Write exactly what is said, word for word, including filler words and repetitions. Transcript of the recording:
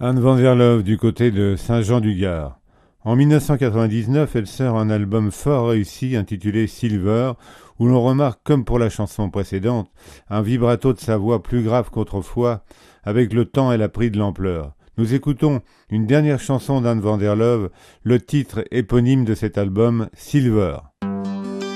Anne van der Love du côté de Saint-Jean-du-Gard. En mille neuf cent quatre-vingt-dix-neuf, elle sort un album fort réussi intitulé Silver, où l'on remarque, comme pour la chanson précédente, un vibrato de sa voix plus grave qu'autrefois. Avec le temps, elle a pris de l'ampleur. Nous écoutons une dernière chanson d'Anne van der Love, le titre éponyme de cet album, Silver.